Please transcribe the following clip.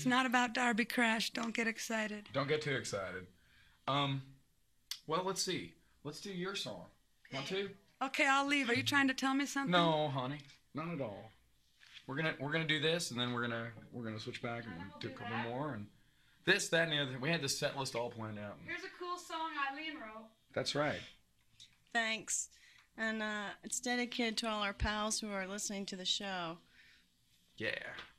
It's not about Darby Crash. Don't get excited. Don't get too excited. Well, let's see. Let's do your song. Want to? Okay, I'll leave. Are you trying to tell me something? No, honey, not at all. We're gonna do this, and then we're gonna switch back and do a couple more, and this, that, and the other. We had this set list all planned out. Here's a cool song Eileen wrote. That's right. Thanks. And it's dedicated to all our pals who are listening to the show. Yeah.